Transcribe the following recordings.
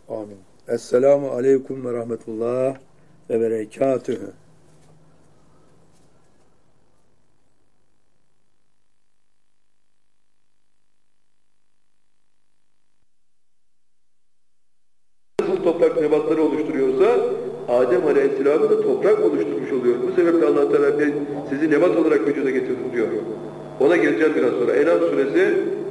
Amin. Esselamu aleyküm ve rahmetullah ve berekatühü. Nasıl toprak nebatları oluşturuyorsa Adem Aleyhisselam'ı da toprak oluşturmuş oluyor. Bu sebeple Allah Teala sizi nebat olarak vücuda getirdim diyor. Ona geleceğim biraz sonra. En'am suresi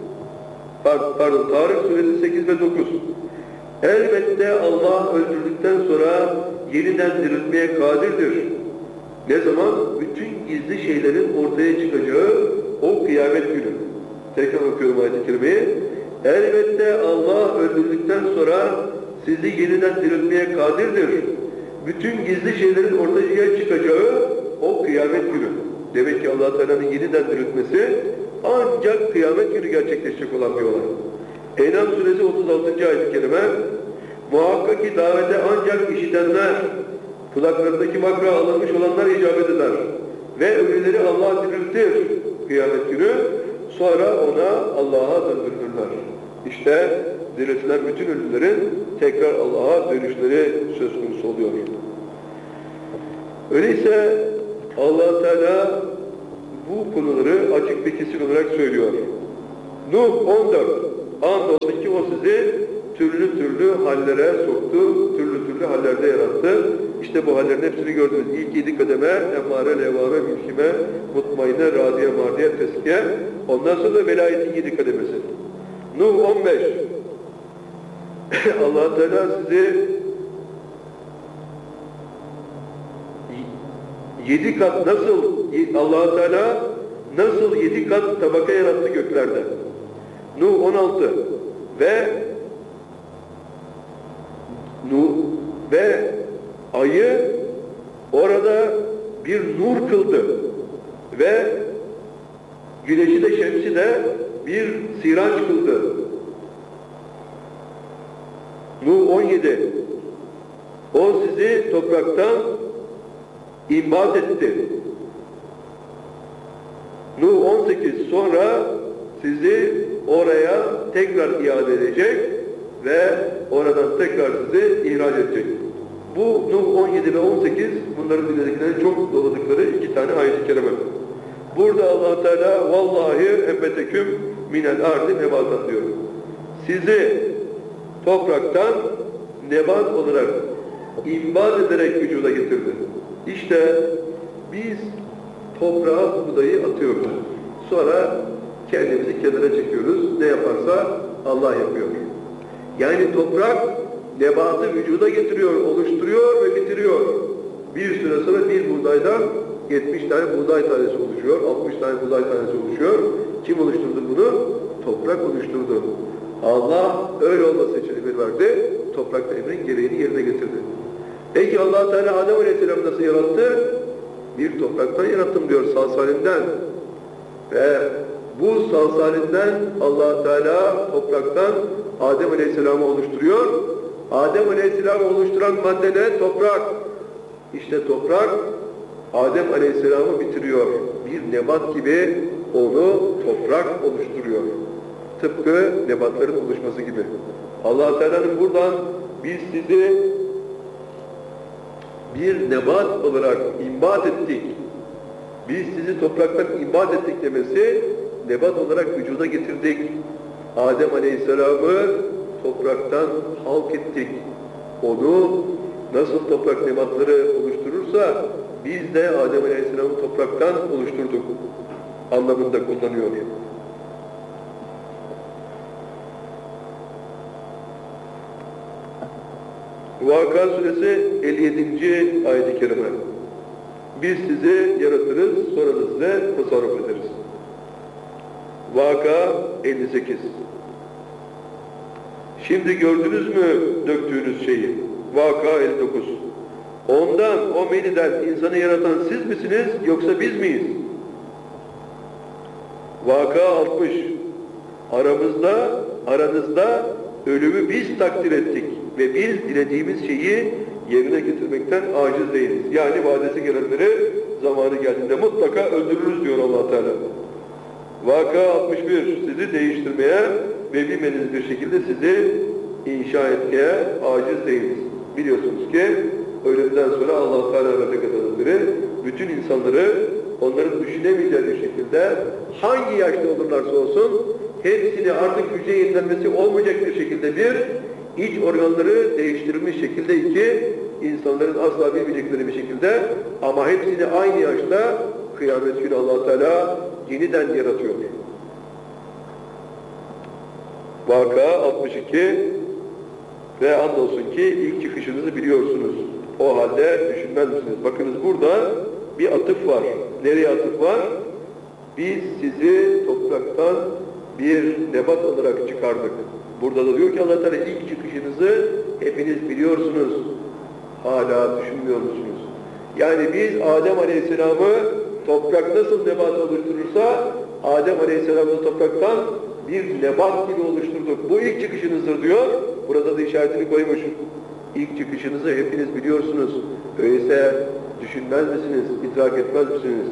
Tarık suresi 8 ve 9. Elbette Allah öldürdükten sonra yeniden diriltmeye kadirdir. Ne zaman? Bütün gizli şeylerin ortaya çıkacağı o kıyamet günü. Tekrar okuyorum ayet-i kerimeyi. Elbette Allah öldürdükten sonra sizi yeniden diriltmeye kadirdir. Bütün gizli şeylerin ortaya çıkacağı o kıyamet günü. Demek ki Allah Teala'nın yeniden diriltmesi ancak kıyamet günü gerçekleşecek olan bir olay. En'am suresi 36. ayet-i kerime, muhakkak ki davete ancak işitenler, kulaklarındaki makra alınmış olanlar icabet eder. Ve ölüleri Allah diriltir kıyamet günü, sonra ona Allah'a döndürürler. İşte diriltilen bütün ölülerin tekrar Allah'a dönüşleri söz konusu oluyor. Öyleyse Allah Teala bu konuları açık ve kesin olarak söylüyor. Nuh 14. Andolsun ki o sizi türlü türlü hallere soktu, türlü türlü hallerde yarattı. İşte bu hallerin hepsini gördünüz. İlk 7 kademe, emmare, levame, mülkime, mutmainne, radiye, mardiye, teskiye. Ondan sonra da velayetin 7 kademesi. Nuh 15. Allah Teala sizi 7 kat nasıl, Allah Teala nasıl 7 kat tabaka yarattı göklerde. Nuh 16. Ve ayı orada bir nur kıldı ve güneşi de şemsi de bir siraç kıldı. Nuh 17. O sizi topraktan imbat etti. Nuh 18. Sonra sizi oraya tekrar iade edecek ve oradan tekrar sizi ihraç edecek. Bu Nuh 17 ve 18 bunların dinledikleri çok doladıkları 2 tane ayet-i kerime. Burada Allah Teala vallahi embeteküm minel ardi nebatan diyor. Sizi topraktan nebat olarak imbat ederek vücuda getirdi. İşte biz toprağa buğdayı atıyoruz. Sonra kendimizi kenara çekiyoruz. Ne yaparsa Allah yapıyor. Yani toprak nebatı vücuda getiriyor, oluşturuyor ve bitiriyor. Bir süre sonra bir buğdaydan 70 tane buğday tanesi oluşuyor, 60 tane buğday tanesi oluşuyor. Kim oluşturdu bunu? Toprak oluşturdu. Allah öyle olması için emir verdi. Toprak da emrin gereğini yerine getirdi. Peki Allah Teala Adem Aleyhisselam nasıl yarattı? Bir topraktan yarattım diyor, salsalinden. Ve bu salsalinden Allah Teala topraktan Adem Aleyhisselam'ı oluşturuyor. Adem Aleyhisselam'ı oluşturan madde ne? Toprak. İşte toprak Adem Aleyhisselam'ı bitiriyor. Bir nebat gibi onu toprak oluşturuyor. Tıpkı nebatların oluşması gibi. Allah Teala'nın buradan biz sizi bir nebat olarak imbat ettik. Biz sizi topraktan imbat ettik demesi, nebat olarak vücuda getirdik. Adem Aleyhisselam'ı topraktan halk ettik. Onu nasıl toprak nebatları oluşturursa, biz de Adem Aleyhisselam'ı topraktan oluşturduk anlamında kullanıyor. Vaka suresi 57. ayet-i kerime. Biz sizi yaratırız, sonra da size tasarruf ederiz. Vaka 58. Şimdi gördünüz mü döktüğünüz şeyi? Vaka 59. Ondan, o meniden insanı yaratan siz misiniz, yoksa biz miyiz? Vaka 60. Aranızda ölümü biz takdir ettik ve biz dilediğimiz şeyi yerine getirmekten aciz değiliz. Yani vadesi gelenleri zamanı geldiğinde mutlaka öldürürüz diyor Allah Teala. Vaka 61. Sizi değiştirmeye ve bilmediğiniz bir şekilde sizi inşa etmeye aciz değiliz. Biliyorsunuz ki ölümden sonra Allah Teala ve Tekadır'ı bütün insanları onların düşünemeyeceği bir şekilde hangi yaşta olurlarsa olsun hepsini artık hücre yenilenmesi olmayacak bir şekilde bir iç organları değiştirilmiş şekilde iki insanların asla bilmeyecekleri bir şekilde ama hepsini aynı yaşta kıyamet günü Allah Teala yeniden yaratıyor. Vaka 62 ve andolsun ki ilk çıkışınızı biliyorsunuz. O halde düşünmez misiniz? Bakınız burada bir atıf var. Nereye atıf var? Biz sizi topraktan bir nebat olarak çıkardık. Burada da diyor ki Allah Teala ilk çıkışınızı hepiniz biliyorsunuz. Hala düşünmüyor musunuz? Yani biz Adem Aleyhisselam'ı toprak nasıl nebat oluşturursa Adem Aleyhisselam'ı topraktan bir nebat gibi oluşturduk. Bu ilk çıkışınızdır diyor. Burada da işaretini koymuş. İlk çıkışınızı hepiniz biliyorsunuz. Öyleyse düşünmez misiniz? İdrak etmez misiniz?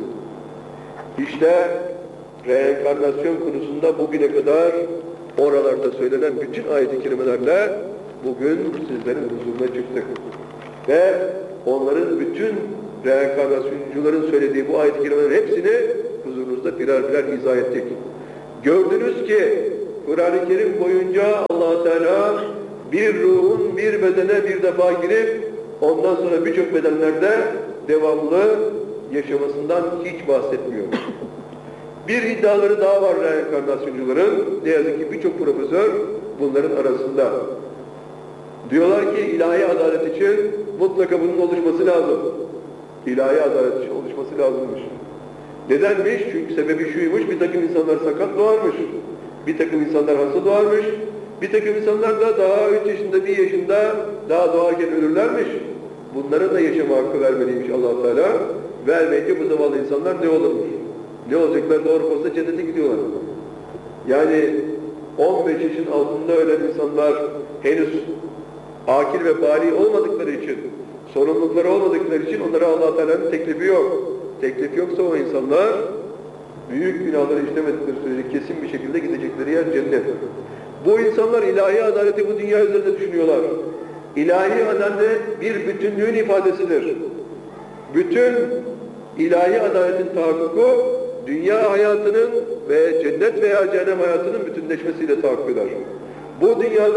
İşte reenkarnasyon konusunda bugüne kadar oralarda söylenen bütün ayet-i kerimelerle bugün sizlerin huzuruna çıktık. Ve onların bütün reenkarnasyoncuların söylediği bu ayet-i kerimelerin hepsini huzurunuzda birer birer izah ettik. Gördünüz ki Kur'an-ı Kerim boyunca Allah Teala bir ruhun bir bedene bir defa girip ondan sonra birçok bedenlerde devamlı yaşamasından hiç bahsetmiyor. Bir iddiaları daha var reenkarnasyoncuların. Ne yazık ki birçok profesör bunların arasında. Diyorlar ki ilahi adalet için mutlaka bunun oluşması lazım. İlahi adalet için oluşması lazımmış. Nedenmiş? Çünkü sebebi şuymuş, bir takım insanlar sakat doğarmış. Bir takım insanlar hasta doğarmış. Bir takım insanlar da daha 3 yaşında, 1 yaşında daha doğarken ölürlermiş. Bunlara da yaşama hakkı vermeliymiş Allah Teala. Vermeyince bu zavallı insanlar ne olurmuş? Ne olacaklar? Doğru posta cennete gidiyorlar. Yani 15 yaşın altında ölen insanlar henüz akil ve bali olmadıkları için, sorumlulukları olmadıkları için onlara Allah Teala'nın teklifi yok. Teklif yoksa o insanlar büyük günahları işlemedikleri sürece kesin bir şekilde gidecekleri yer cennet. Bu insanlar ilahi adaleti bu dünya üzerinde düşünüyorlar. İlahi adalet bir bütünlüğün ifadesidir. Bütün ilahi adaletin tahakkuku dünya hayatının ve cennet veya cehennem hayatının bütünleşmesiyle tahakkuk eder. Bu dünyada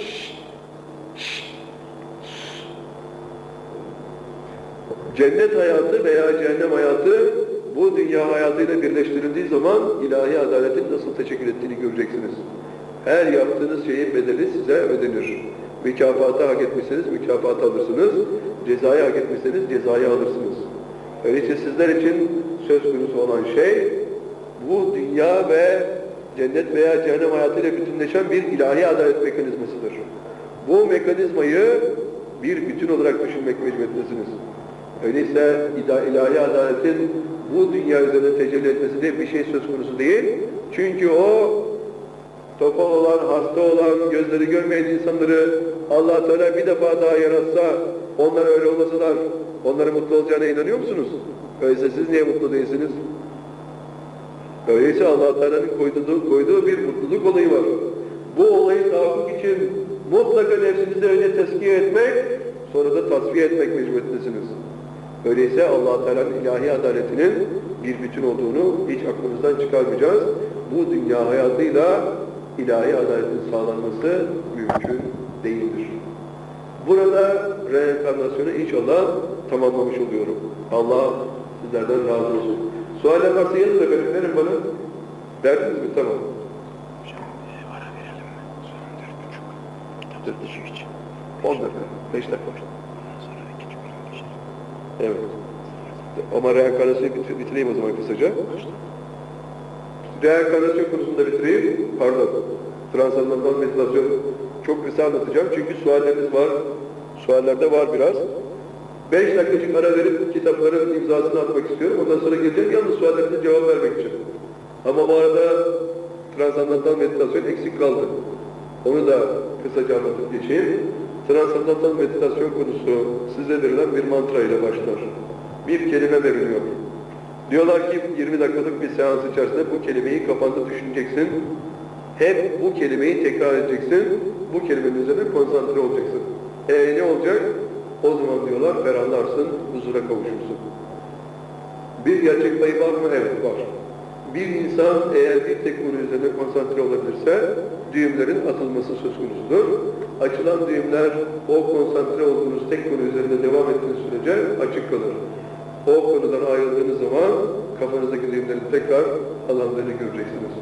cennet hayatı veya cehennem hayatı bu dünya hayatıyla birleştirildiği zaman ilahi adaletin nasıl teşekkür ettiğini göreceksiniz. Her yaptığınız şeyin bedeli size ödenir. Mükafatı hak etmişseniz mükafatı alırsınız. Cezayı hak etmişseniz cezayı alırsınız. Öyleyse sizler için söz konusu olan şey bu dünya ve cennet veya cehennem hayatıyla bütünleşen bir ilahi adalet mekanizmasıdır. Bu mekanizmayı bir bütün olarak düşünmek mecburiyetindesiniz. Öyleyse ilahi adaletin bu dünya üzerinde tecelli etmesi de bir şey söz konusu değil. Çünkü o topal olan, hasta olan, gözleri görmeyen insanları Allah Teala bir defa daha yaratsa, onlar öyle olmasalar, onların mutlu olacağına inanıyor musunuz? Öyleyse siz niye mutlu değilsiniz? Öyleyse Allah Teala'nın koyduğu bir mutluluk olayı var. Bu olayı tahakkuk için mutlaka nefsinizi önce tezkiye etmek, sonra da tasfiye etmek mecburiyetindesiniz. Öyleyse Allah Teala'nın ilahi adaletinin bir bütün olduğunu hiç aklımızdan çıkarmayacağız. Bu dünya hayatıyla ilahi adaletin sağlanması mümkün değildir. Burada reenkarnasyonu inşallah tamamlamış oluyorum. Allah sizlerden razı olsun. Sualler varsa yazın efendim, verin bana. Derdiniz mi? Tamam. Hocam ara verelim mi? Son 4.30. 4.30 için. 10 dakika, 5 dakika. Ondan sonra 2.30 geçer. Evet. Ama reenkarnasyonu bitireyim o zaman kısaca. Reenkarnasyon konusunda bitireyim. Pardon. Transandantal meditasyon çok kısa anlatacağım. Çünkü sualleriniz var. Suallerde var biraz. 5 dakikacık ara verip kitapların imzasını atmak istiyorum. Ondan sonra geleceğim. Yalnız suallerinize cevap vermek için. Ama bu arada transandantal meditasyon eksik kaldı. Onu da kısaca anlatıp geçeyim. Transandantal meditasyon konusu size verilen bir mantra ile başlar. Bir kelime veriliyor. Diyorlar ki 20 dakikalık bir seans içerisinde bu kelimeyi kafanda düşüneceksin. Hep bu kelimeyi tekrar edeceksin. bu kelimenin üzerine konsantre olacaksın. Ne olacak? O zaman diyorlar ferahlarsın, huzura kavuşursun. Bir gerçek payı var mı? Evet var. Bir insan eğer bir tek konu üzerine konsantre olabilirse düğümlerin atılması söz konusudur. Açılan düğümler o konsantre olduğunuz tek konu üzerinde devam ettiğiniz sürece açık kalır. O konudan ayrıldığınız zaman kafanızdaki düğümlerin tekrar alanlarını göreceksiniz.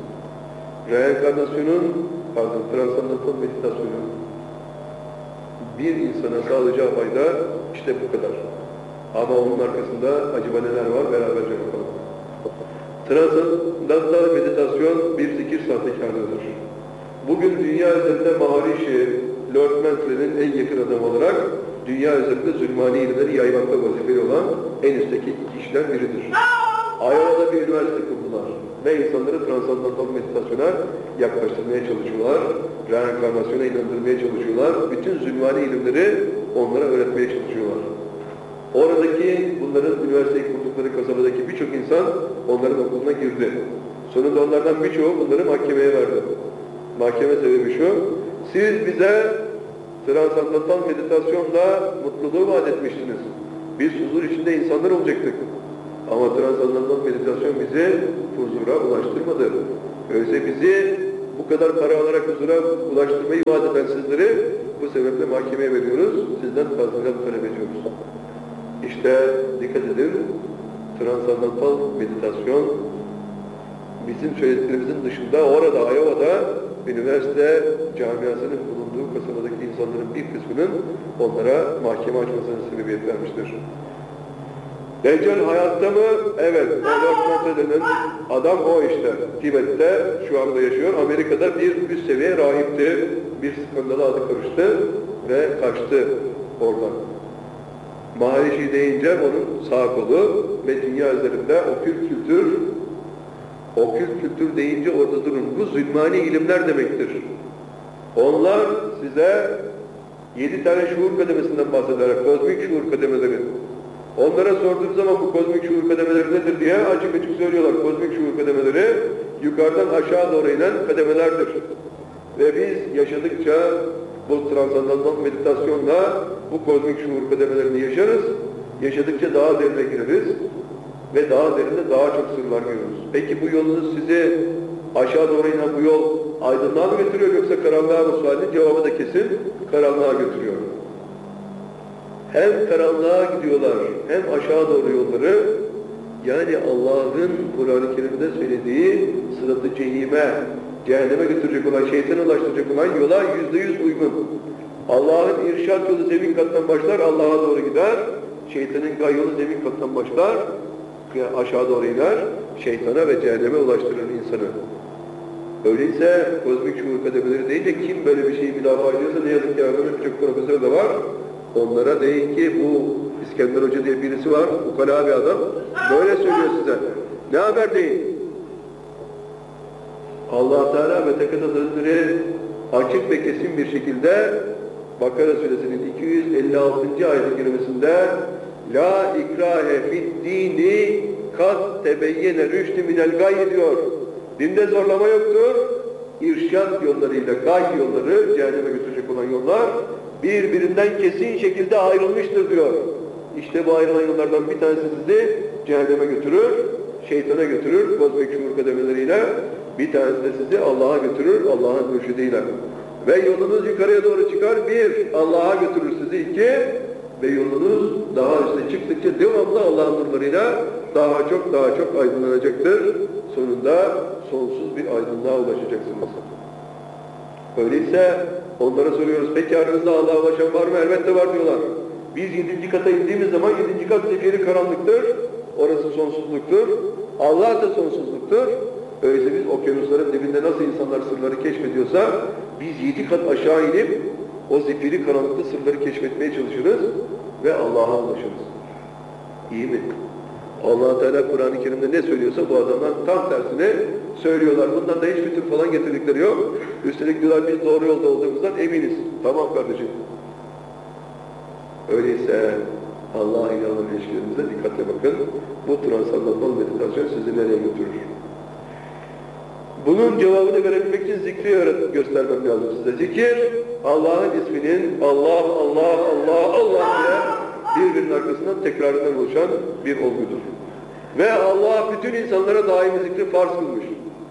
Transandantal meditasyonun bir insana sağlayacağı fayda işte bu kadar. Ama onun arkasında acaba neler var beraberce bakalım. Transandantal meditasyon bir zikir sahtekarlığıdır. Bugün dünya üzerinde Maharishi, Lord Mantra'nın en yakın adamı olarak dünya üzerinde zulmani ilimleri yaymakta vazifeli olan en üstteki iki kişiden biridir. Iowa'da bir üniversite kurdular ve insanları transandantal meditasyona yaklaştırmaya çalışıyorlar, reenkarnasyona inandırmaya çalışıyorlar, bütün zulmani ilimleri onlara öğretmeye çalışıyorlar. Oradaki bunların üniversiteyi kurdukları kasabadaki birçok insan onların okuluna girdi. Sonunda onlardan birçoğu bunları mahkemeye verdi. Mahkeme sebebi şu, siz bize transandantal meditasyonla mutluluğu vaat etmiştiniz. Biz huzur içinde insanlar olacaktık. Ama transandantal meditasyon bizi huzura ulaştırmadı. Öyleyse bizi bu kadar para alarak huzura ulaştırmayı vaat eden sizleri bu sebeple mahkemeye veriyoruz, sizden tazminat talep ediyoruz. İşte dikkat edin, transandantal meditasyon bizim söylediklerimizin dışında orada, Iowa'da üniversite camiasının bulunduğu kasabadaki insanların bir kısmının onlara mahkeme açmasına sebebiyet vermiştir. Deccal hayatta mı? Evet. Lord denen adam o işte. Tibet'te şu anda yaşıyor. Amerika'da bir üst seviye rahipti. Bir skandala adı karıştı ve kaçtı oradan. Maharishi deyince onun sağ kolu ve dünya üzerinde okült kültür deyince orada durun. Bu zulmani ilimler demektir. Onlar size 7 tane şuur kademesinden bahsederler. Kozmik şuur kademeleri. Onlara sorduğum zaman bu kozmik şuur kademeleri nedir diye açık açık söylüyorlar. Kozmik şuur kademeleri yukarıdan aşağı doğru inen kademelerdir. Ve biz yaşadıkça bu transandantal meditasyonla bu kozmik şuur kademelerini yaşarız. Yaşadıkça daha derine gireriz. Ve daha derinde daha çok sırlar görürüz. Peki bu yolunuz sizi aşağı doğru inen bu yol aydınlığa mı götürüyor yoksa karanlığa mı sualinin cevabı da kesin karanlığa götürüyor. Hem karanlığa gidiyorlar hem aşağı doğru yolları yani Allah'ın Kur'an-ı Kerim'de söylediği sırat-ı cehime, cehenneme götürecek olan, şeytana ulaştıracak olan yola %100 uygun. Allah'ın irşad yolu zemin kattan başlar, Allah'a doğru gider. Şeytanın gay yolu zemin kattan başlar, aşağı doğru iner, şeytana ve cehenneme ulaştırır insanı. Öyleyse kozmik şuur kademeleri deyince kim böyle bir şeyi müdafaa ediyorsa ne yazık ki aramızda birçok profesör de var. Onlara deyin ki bu İskender Hoca diye birisi var, ukala bir adam, böyle söylüyor size. Ne haber deyin. Allah Teala ve Tekadüs Hazretleri açık ve kesin bir şekilde Bakara Suresinin 256. ayet-i kerimesinde La ikrahe fid dini kad tebeyyene rüştü minel gay diyor. Dinde zorlama yoktur. İrşad yollarıyla gay yolları, cehenneme götürecek olan yollar birbirinden kesin şekilde ayrılmıştır diyor. İşte bu ayrılan yollardan bir tanesi sizi cehenneme götürür, şeytana götürür, kozmik şuur kademeleriyle. Bir tanesi de sizi Allah'a götürür, Allah'ın mürşidiyle. Ve yolunuz yukarıya doğru çıkar, bir, Allah'a götürür sizi, iki, ve yolunuz daha üstüne çıktıkça devamlı Allah'ın nurlarıyla daha çok aydınlanacaktır. Sonunda sonsuz bir aydınlığa ulaşacaksınız. Öyleyse onlara soruyoruz, peki aranızda Allah'a ulaşan var mı? Elbette var diyorlar. Biz 7. kata indiğimiz zaman 7. kat zifiri karanlıktır. Orası sonsuzluktur. Allah da sonsuzluktur. Öyleyse biz okyanusların dibinde nasıl insanlar sırları keşfediyorsa biz 7 kat aşağı inip o zifiri karanlıkta sırları keşfetmeye çalışırız ve Allah'a ulaşırız. İyi mi? Allah Teala Kur'an-ı Kerim'de ne söylüyorsa bu adamlar tam tersini söylüyorlar. Bundan da hiç fütür falan getirdikleri yok. Üstelik diyorlar biz doğru yolda olduğumuzdan eminiz. Tamam kardeşim. Öyleyse Allah ile olan ilişkilerinize dikkatle bakın. Bu transandantal meditasyon sizi nereye götürür? Bunun cevabını verebilmek için zikri göstermem lazım size. Zikir Allah'ın isminin Allah, Allah, Allah, Allah diye birbirinin arkasından tekrarından oluşan bir olgudur. Ve Allah bütün insanlara daimi zikri farz kılmış.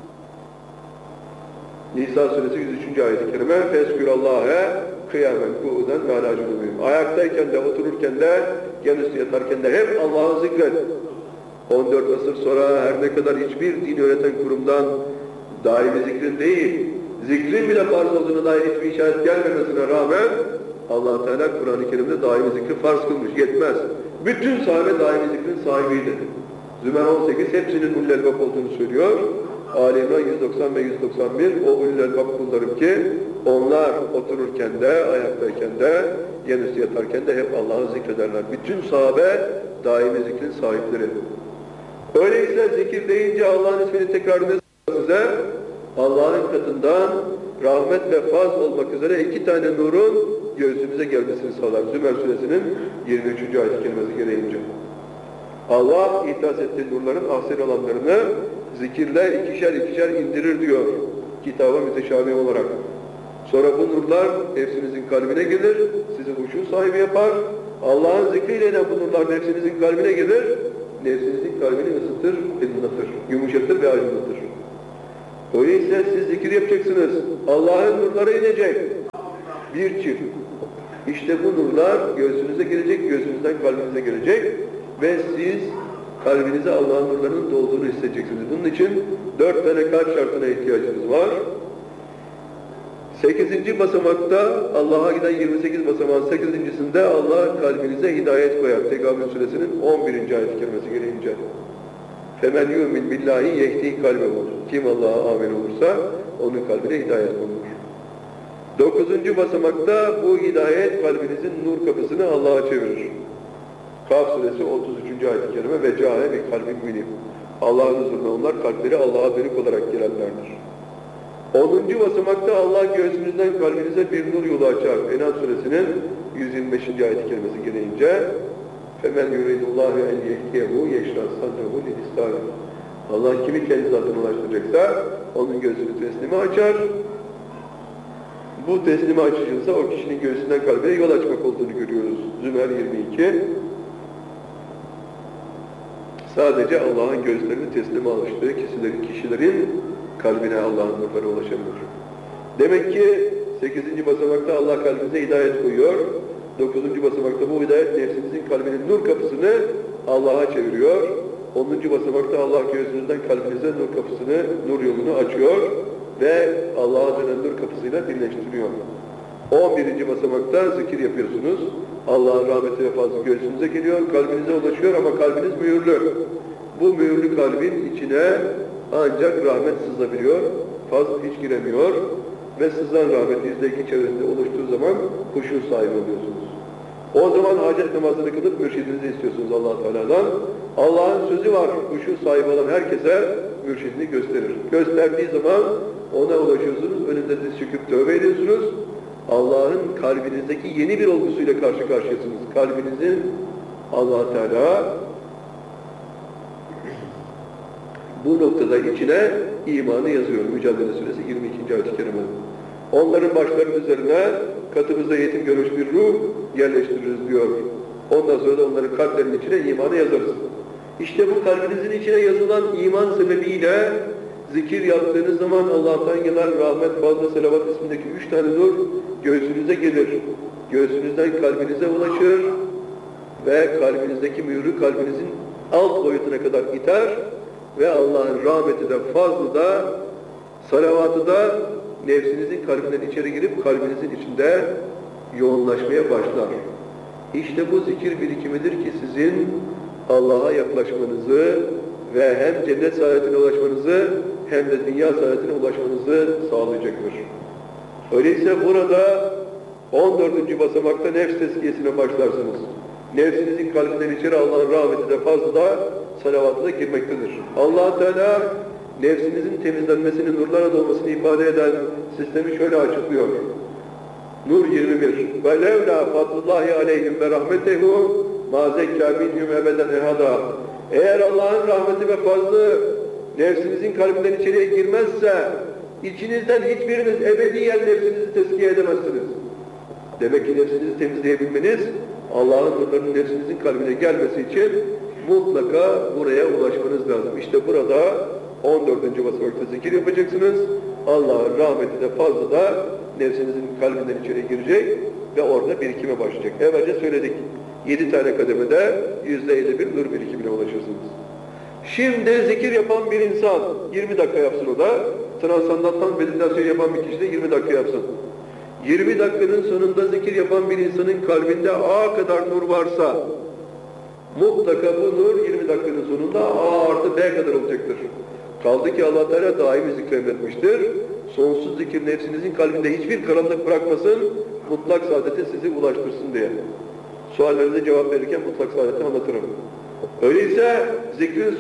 Nisa suresi 103. ayet-i kerime Feskürallâhe kıyamen ku'uden ve alâ cunubihim. Ayaktayken de, otururken de, yan üstü yatarken de hep Allah'ı zikret. 14 asır sonra her ne kadar hiçbir din öğreten kurumdan daimi zikrin değil, zikrin bile farz olduğuna dair hiçbir işaret gelmemesine rağmen Allah Teala Kur'an-ı Kerim'de daimi zikri farz kılmış, yetmez. Bütün sahabe daimi zikrin sahibiydi. Zümer 18 hepsinin ulul elbab olduğunu söylüyor. Ali İmran 190 ve 191 o ulul elbab kullarım ki onlar otururken de, ayaktayken de, yan üstü yatarken de hep Allah'ı zikrederler. Bütün sahabe daimi zikrin sahipleri. Öyleyse zikir deyince Allah'ın ismini tekrar size Allah'ın katından rahmet ve faz olmak üzere 2 tane nurun göğsümüze gelmesini sağlar. Zümer suresinin 23. ayet-i kerimesi gereğince. Allah ihdas ettiği nurların ahsen olanlarını zikirle ikişer indirir diyor kitaba müteşabih olarak. Sonra bu nurlar nefsinizin kalbine gelir, sizi huşu sahibi yapar. Allah'ın zikriyle de bu nurlar nefsinizin kalbine gelir, nefsinizin kalbini ısıtır, aydınlatır, yumuşatır ve aydınlatır. Öyleyse siz zikir yapacaksınız. Allah'ın nurları inecek. Bir çift. İşte bu nurlar göğsünüze gelecek, göğsünüzden kalbinize gelecek ve siz kalbinize Allah'ın nurlarının dolduğunu hissedeceksiniz. Bunun için 4 tane kalp şartına ihtiyacınız var. 8. basamakta Allah'a giden 28 basamağın 8.sinde Allah kalbinize hidayet koyar. Tekabül suresinin 11. ayet-i kerimesi gereğince. فَمَنْ يُؤْمِنْ بِاللّٰهِ يَهْدِي قَلْبَهُ. Kim Allah'a amin olursa onun kalbine hidayet olur. 9. basamakta bu hidayet kalbinizin nur kapısını Allah'a çevirir. Kaf suresi 33. ayet-i kerime ve câhe bir kalbin münim. Allah'ın huzuruna onlar kalpleri Allah'a dönük olarak gelenlerdir. 10. basamakta Allah göğsünüzden kalbinize bir nur yolu açar. Enam suresinin 125. ayet-i kerimesi gereğince فَمَنْ يُرِيدُ اللّٰهُ اَنْ يَهْدِيَهُ يَشْرَى صَدْرَهُ لِلْاِسْلَامِ. Allah kimi kendi zatına ulaştıracaksa onun göğsünü teslime açar. Bu teslime açışınsa o kişinin göğsünden kalbine yol açmak olduğunu görüyoruz. Zümer 22. Sadece Allah'ın göğüslerini teslime alıştığı kişilerin kalbine Allah'ın nurları ulaşabilir. Demek ki 8. basamakta Allah kalbinize hidayet koyuyor. 9. basamakta bu hidayet nefsinizin kalbinin nur kapısını Allah'a çeviriyor. 10. basamakta Allah göğsünüzden kalbinize nur kapısını, nur yolunu açıyor ve Allah'a dönen nur kapısıyla birleştiriyor. 11. basamakta zikir yapıyorsunuz. Allah'ın rahmeti ve fazlı göğsünüze geliyor, kalbinize ulaşıyor ama kalbiniz mühürlü. Bu mühürlü kalbin içine ancak rahmet sızabiliyor, fazla hiç giremiyor ve sızan rahmet %2 çevresinde oluştuğu zaman huşu sahibi oluyorsunuz. O zaman hacet namazını kılıp mürşidinizi istiyorsunuz Allah Teala'dan. Allah'ın sözü var, huşu sahibi olan herkese mürşidini gösterir. Gösterdiği zaman ona ulaşıyorsunuz, önünde diz çöküp tövbe ediyorsunuz. Allah'ın kalbinizdeki yeni bir olgusuyla karşı karşıyasınız. Kalbinizin Allah Teala bu noktada içine imanı yazıyor. Mücadele suresi 22. ayet-i kerime. Onların başlarının üzerine katımızda yetim görmüş bir ruh yerleştiririz diyor. Ondan sonra da onların kalplerinin içine imanı yazarız. İşte bu kalbinizin içine yazılan iman sebebiyle zikir yaptığınız zaman Allah'tan gelen rahmet, fazla selavat ismindeki 3 tane nur göğsünüze gelir. Göğsünüzden kalbinize ulaşır ve kalbinizdeki mührü kalbinizin alt boyutuna kadar iter ve Allah'ın rahmeti de, fazlı da, salavatı da nefsinizin kalbinden içeri girip kalbinizin içinde yoğunlaşmaya başlar. İşte bu zikir birikimidir ki sizin Allah'a yaklaşmanızı ve hem cennet saadetine ulaşmanızı hem de dünya saadetine ulaşmanızı sağlayacaktır. Öyleyse burada 14. basamakta nefs tezkiyesine başlarsınız. Nefsinizin kalbinden içeri Allah'ın rahmeti de, fazla da, salavatı da girmektedir. Allah Teala nefsinizin temizlenmesini, nurlara dolmasını ifade eden sistemi şöyle açıklıyor. Nur 21. وَلَوْلَا فَضْلُ اللّٰهِ عَلَيْهِمْ وَرَحْمَتَهُ مَا زَكَّى مِنْهُمْ اَبَدًا اَحَدًا. Eğer Allah'ın rahmeti ve fazlı nefsinizin kalbinden içeriye girmezse, içinizden hiçbiriniz ebediyen nefsinizi tezkiye edemezsiniz. Demek ki nefsinizi temizleyebilmeniz, Allah'ın nurlarının nefsinizin kalbine gelmesi için mutlaka buraya ulaşmanız lazım. İşte burada 14. basamakta zikir yapacaksınız. Allah'ın rahmeti de fazla da nefsinizin kalbinden içeri girecek ve orada birikime başlayacak. Evvelce söyledik. 7 tane kademede %51 nur birikimine ulaşırsınız. Şimdi zikir yapan bir insan 20 dakika yapsın o da. Transandantal meditasyon yapan bir kişi de 20 dakika yapsın. 20 dakikanın sonunda zikir yapan bir insanın kalbinde A kadar nur varsa mutlaka bu nur 20 dakikanın sonunda A artı B kadar olacaktır. Kaldı ki Allah Teala daimi zikir emretmiştir. Sonsuz zikir nefsinizin kalbinde hiçbir karanlık bırakmasın, mutlak saadete sizi ulaştırsın diye. Suallerinize cevap verirken mutlak saadeti anlatırım. Öyleyse zikrin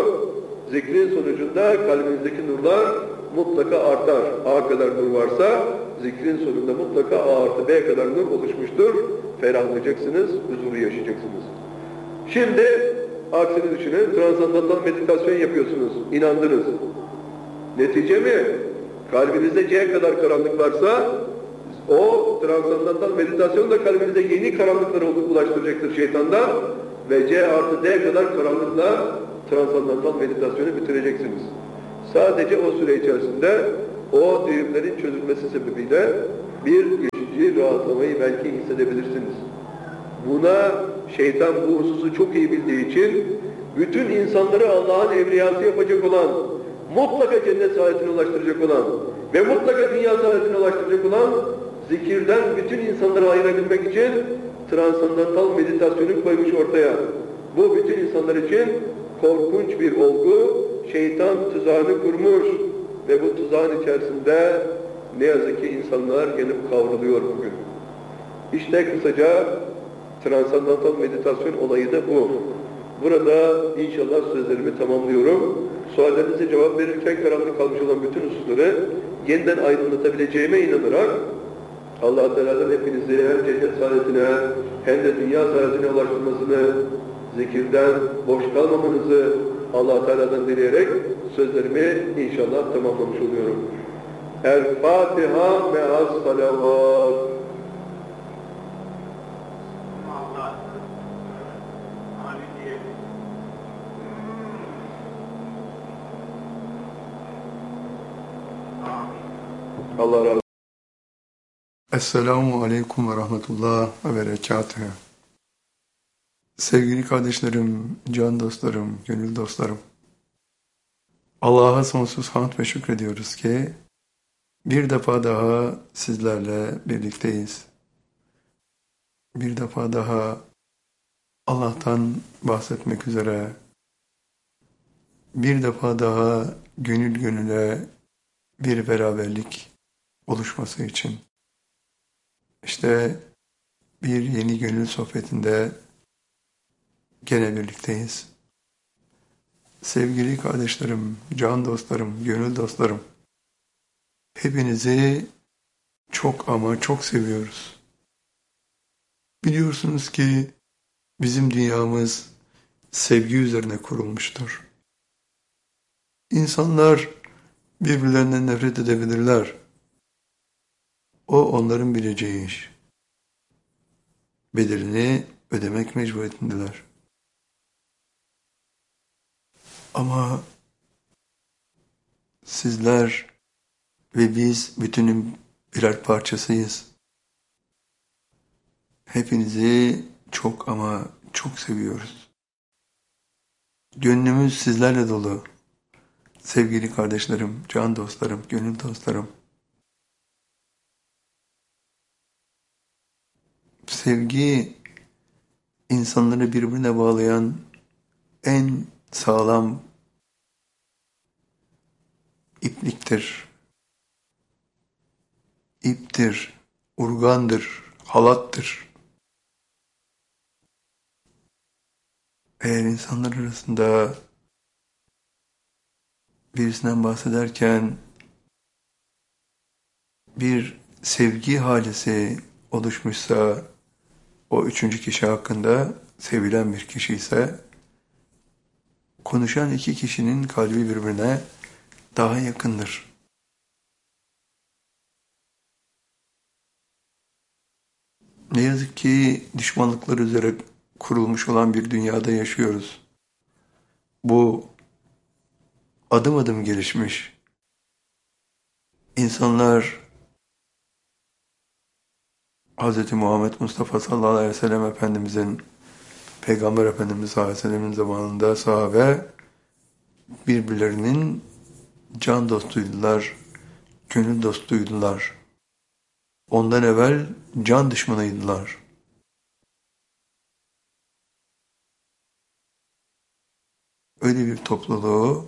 sonucunda kalbinizdeki nurlar mutlaka artar. A kadar nur varsa zikrin sonunda mutlaka A artı B kadar nur oluşmuştur. Ferahlayacaksınız, huzuru yaşayacaksınız. Şimdi aksini düşünün, transandantal meditasyon yapıyorsunuz, inandınız. Netice mi? Kalbinizde C kadar karanlık varsa o transandantal meditasyon da kalbinize yeni karanlıkları ulaştıracaktır şeytandan ve C artı D kadar karanlıkla transandantal meditasyonu bitireceksiniz. Sadece o süre içerisinde o düğümlerin çözülmesi sebebiyle bir geçici rahatlamayı belki hissedebilirsiniz. Buna şeytan bu hususu çok iyi bildiği için bütün insanları Allah'ın evliyası yapacak olan, mutlaka cennet saadetine ulaştıracak olan ve mutlaka dünya saadetine ulaştıracak olan zikirden bütün insanları ayırabilmek için transandantal meditasyonu koymuş ortaya. Bu bütün insanlar için korkunç bir olgu, şeytan tuzağını kurmuş ve bu tuzağın içerisinde ne yazık ki insanlar gelip kavruluyor bugün. İşte kısaca transandantal meditasyon olayı da bu. Burada inşallah sözlerimi tamamlıyorum. Suallerinize cevap verirken karanlık kalmış olan bütün hususları yeniden aydınlatabileceğime inanarak Allah-u Teala'dan hepinizi hem cennet saadetine hem de dünya saadetine ulaştırmasını, zikirden boş kalmamanızı Allah-u Teala'dan dileyerek sözlerimi inşallah tamamlamış oluyorum. El-Fatiha me'as salavat. Allah razı olsun. Esselamu Aleyküm ve Rahmetullah ve Berekatuhu. Sevgili kardeşlerim, can dostlarım, gönül dostlarım. Allah'a sonsuz hamd ve şükrediyoruz ki bir defa daha sizlerle birlikteyiz. Bir defa daha Allah'tan bahsetmek üzere, bir defa daha gönül gönüle bir beraberlik oluşması için. İşte bir yeni gönül sohbetinde gene birlikteyiz. Sevgili kardeşlerim, can dostlarım, gönül dostlarım, hepinizi çok ama çok seviyoruz. Biliyorsunuz ki bizim dünyamız sevgi üzerine kurulmuştur. İnsanlar birbirlerinden nefret edebilirler. O onların bileceği iş. Bedelini ödemek mecburiyetindeler. Ama sizler ve biz bütünün birer parçasıyız. Hepinizi çok ama çok seviyoruz. Gönlümüz sizlerle dolu. Sevgili kardeşlerim, can dostlarım, gönül dostlarım. Sevgi, insanları birbirine bağlayan en sağlam ipliktir, iptir, urgandır, halattır. Eğer insanlar arasında birisinden bahsederken bir sevgi halisi oluşmuşsa, o üçüncü kişi hakkında sevilen bir kişi ise, konuşan iki kişinin kalbi birbirine daha yakındır. Ne yazık ki düşmanlıklar üzere kurulmuş olan bir dünyada yaşıyoruz. Bu adım adım gelişmiş. İnsanlar Hz. Muhammed Mustafa sallallahu aleyhi ve sellem Efendimizin, Peygamber Efendimiz sallallahu aleyhi ve sellemin zamanında sahabe birbirlerinin can dostuydular, gönül dostuydular. Ondan evvel can düşmanıydılar. Öyle bir topluluğu,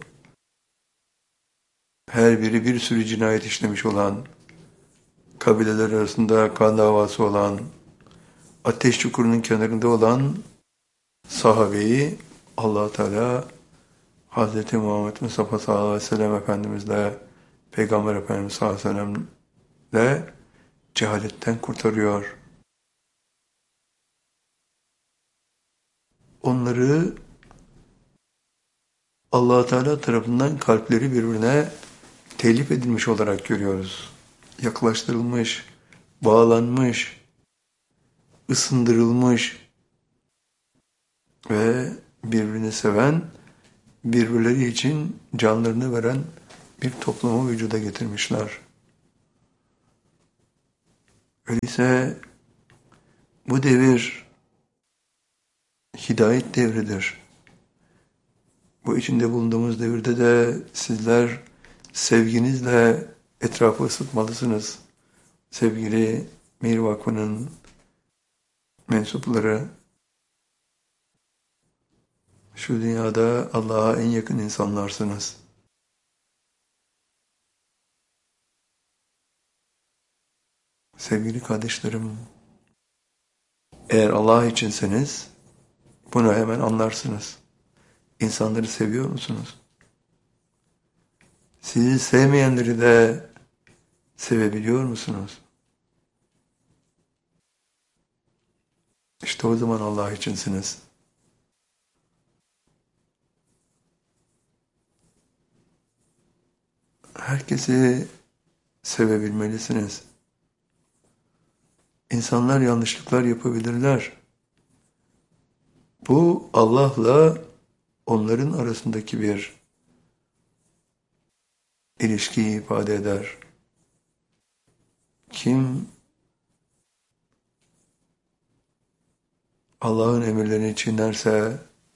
her biri bir sürü cinayet işlemiş olan, kabileler arasında kan davası olan, ateş çukurunun kenarında olan sahabeyi Allah Teala Hz. Muhammed Mustafa sallallahu aleyhi ve sellem Efendimizle, Peygamber Efendimiz sallallahu aleyhi ve sellemle cehaletten kurtarıyor. Onları Allah Teala tarafından kalpleri birbirine telif edilmiş olarak görüyoruz. Yaklaştırılmış, bağlanmış, ısındırılmış ve birbirini seven, birbirleri için canlarını veren bir toplumu vücuda getirmişler. Öyleyse bu devir hidayet devridir. Bu içinde bulunduğumuz devirde de sizler sevginizle etrafı ısıtmalısınız. Sevgili Mir Vakfı'nın mensupları, şu dünyada Allah'a en yakın insanlarsınız. Sevgili kardeşlerim, eğer Allah içinseniz bunu hemen anlarsınız. İnsanları seviyor musunuz? Sizi sevmeyenleri de sevebiliyor musunuz? İşte o zaman Allah içinsiniz. Herkesi sevebilmelisiniz. İnsanlar yanlışlıklar yapabilirler. Bu Allah'la onların arasındaki bir ilişkiyi ifade eder. Kim Allah'ın emirlerini çiğnerse,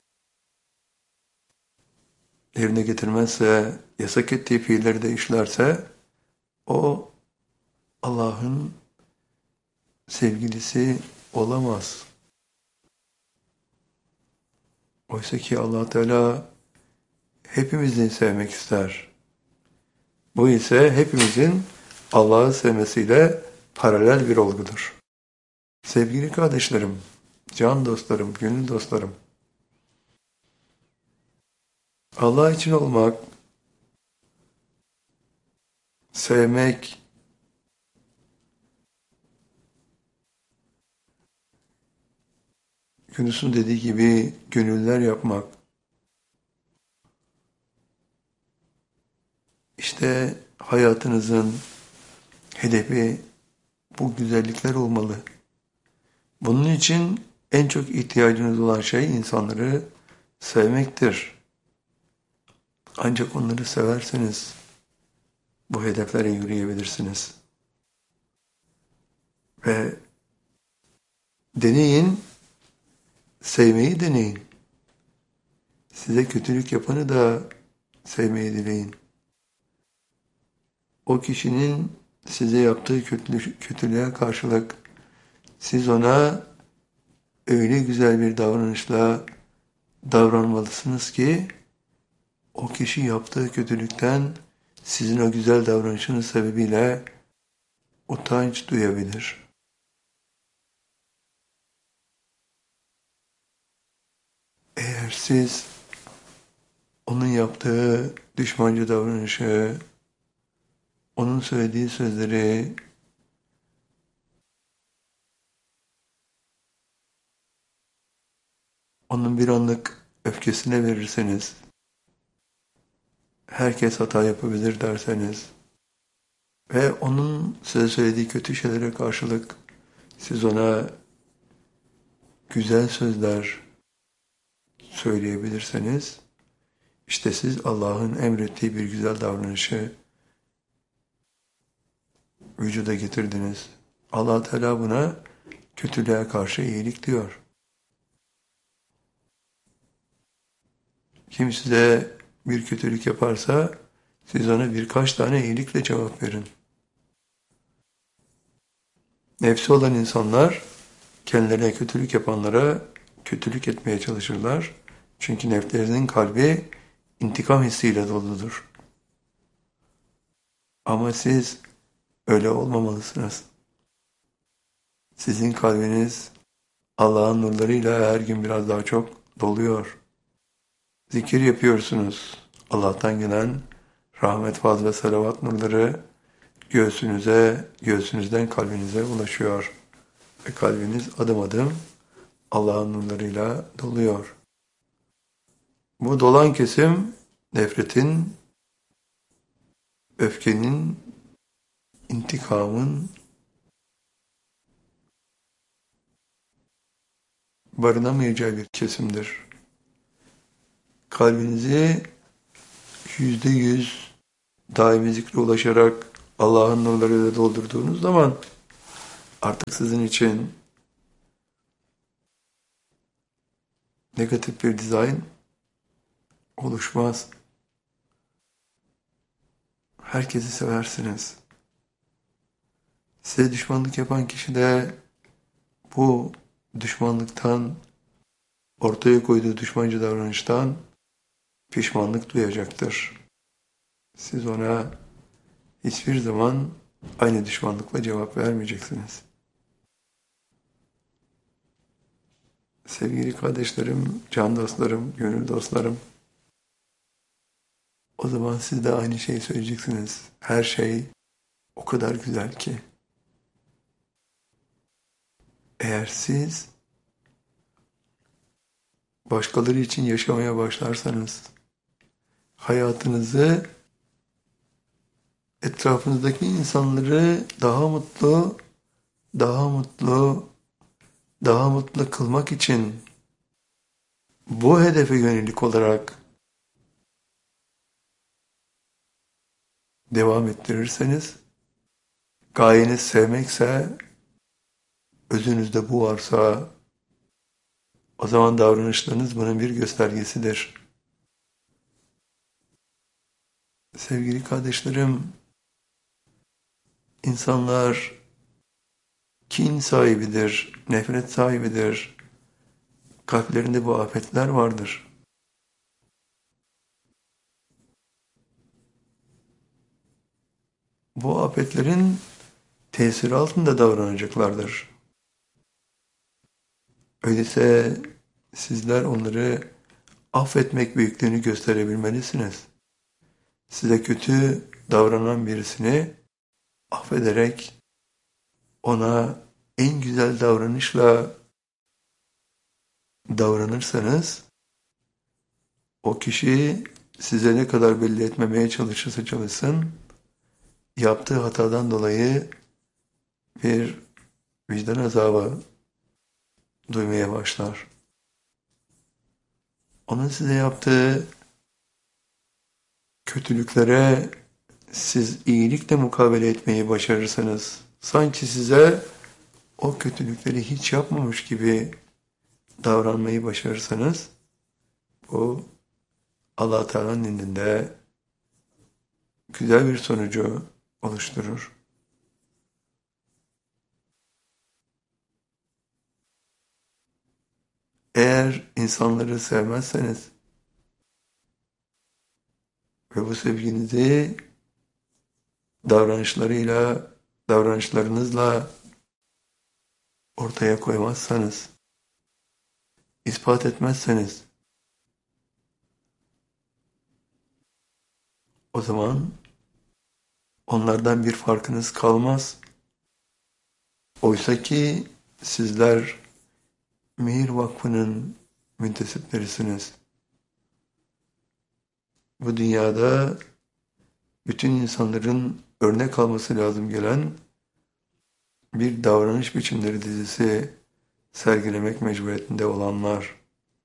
yerine getirmezse, yasak ettiği fiilleri de işlerse, o Allah'ın sevgilisi olamaz. Oysa ki Allah Teala hepimizi sevmek ister. Bu ise hepimizin Allah'ı sevmesiyle paralel bir olgudur. Sevgili kardeşlerim, can dostlarım, gönül dostlarım, Allah için olmak, sevmek, Yunus'un dediği gibi gönüller yapmak, işte hayatınızın hedefi bu güzellikler olmalı. Bunun için en çok ihtiyacınız olan şey insanları sevmektir. Ancak onları severseniz bu hedeflere yürüyebilirsiniz. Ve deneyin, sevmeyi deneyin. Size kötülük yapanı da sevmeyi dileyin. O kişinin size yaptığı kötülüğe karşılık siz ona öyle güzel bir davranışla davranmalısınız ki o kişi yaptığı kötülükten sizin o güzel davranışınız sebebiyle utanç duyabilir. Eğer siz onun yaptığı düşmanca davranışı, onun söylediği sözleri onun bir anlık öfkesine verirseniz, herkes hata yapabilir derseniz ve onun size söylediği kötü şeylere karşılık siz ona güzel sözler söyleyebilirseniz, işte siz Allah'ın emrettiği bir güzel davranışı vücuda getirdiniz. Allah Teala buna kötülüğe karşı iyilik diyor. Kim size bir kötülük yaparsa siz ona birkaç tane iyilikle cevap verin. Nefsi olan insanlar kendilerine kötülük yapanlara kötülük etmeye çalışırlar. Çünkü nefslerinin kalbi intikam hissiyle doludur. Ama siz öyle olmamalısınız. Sizin kalbiniz Allah'ın nurlarıyla her gün biraz daha çok doluyor. Zikir yapıyorsunuz. Allah'tan gelen rahmet, fazl ve salavat nurları göğsünüzden kalbinize ulaşıyor. Ve kalbiniz adım adım Allah'ın nurlarıyla doluyor. Bu dolan kesim nefretin, öfkenin, intikamın barınamayacağı bir kesimdir. Kalbinizi %100 daimi zikre ulaşarak Allah'ın nurlarıyla doldurduğunuz zaman artık sizin için negatif bir dizayn oluşmaz. Herkesi seversiniz. Size düşmanlık yapan kişi de bu düşmanlıktan, ortaya koyduğu düşmanca davranıştan pişmanlık duyacaktır. Siz ona hiçbir zaman aynı düşmanlıkla cevap vermeyeceksiniz. Sevgili kardeşlerim, can dostlarım, gönül dostlarım, o zaman siz de aynı şeyi söyleyeceksiniz. Her şey o kadar güzel ki. Eğer siz başkaları için yaşamaya başlarsanız, hayatınızı, etrafınızdaki insanları daha mutlu, daha mutlu, daha mutlu kılmak için bu hedefe yönelik olarak devam ettirirseniz, gayeniz sevmekse, özünüzde bu varsa, o zaman davranışlarınız bunun bir göstergesidir. Sevgili kardeşlerim, insanlar kin sahibidir, nefret sahibidir. Kalplerinde bu afetler vardır. Bu afetlerin tesiri altında davranacaklardır. Öyleyse sizler onları affetmek büyüklüğünü gösterebilmelisiniz. Size kötü davranan birisini affederek ona en güzel davranışla davranırsanız, o kişi size ne kadar belli etmemeye çalışırsa çalışsın, yaptığı hatadan dolayı bir vicdan azabı duymaya başlar. Onun size yaptığı kötülüklere siz iyilikle mukabele etmeyi başarırsanız, sanki size o kötülükleri hiç yapmamış gibi davranmayı başarırsanız, bu Allah Teala'nın indinde güzel bir sonucu oluşturur. Eğer insanları sevmezseniz ve bu sevginizi davranışlarınızla ortaya koymazsanız, ispat etmezseniz, o zaman onlardan bir farkınız kalmaz. Oysa ki sizler Mihir Vakfı'nın müntesiplerisiniz. Bu dünyada bütün insanların örnek alması lazım gelen bir davranış biçimleri dizisi sergilemek mecburiyetinde olanlar.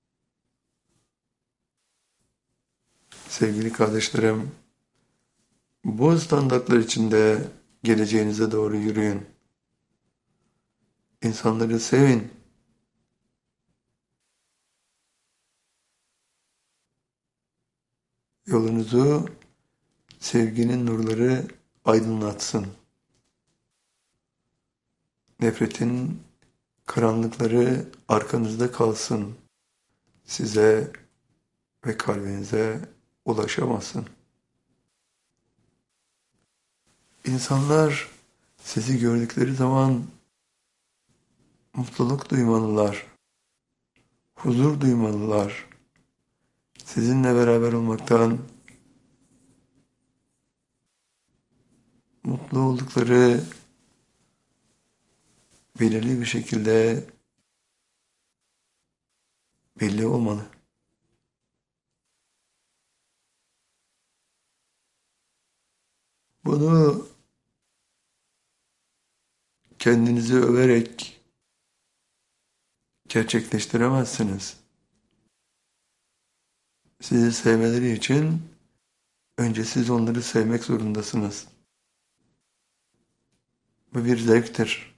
Sevgili kardeşlerim, bu standartlar içinde geleceğinize doğru yürüyün. İnsanları sevin. Yolunuzu sevginin nurları aydınlatsın. Nefretin karanlıkları arkanızda kalsın. Size ve kalbinize ulaşamasın. İnsanlar sizi gördükleri zaman mutluluk duymalılar, huzur duymalılar. Sizinle beraber olmaktan mutlu oldukları belirli bir şekilde belli olmalı. Bunu kendinizi överek gerçekleştiremezsiniz. Sizi sevmeleri için önce siz onları sevmek zorundasınız. Bu bir zevktir.